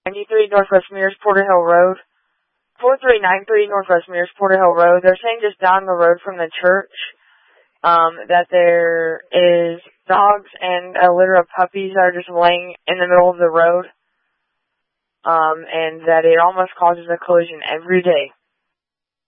93 Northwest Mears, Porter Hill Road. 4393 Northwest Mears, Porter Hill Road. They're saying just down the road from the church, that there is dogs and a litter of puppies that are just laying in the middle of the road, and that it almost causes a collision every day.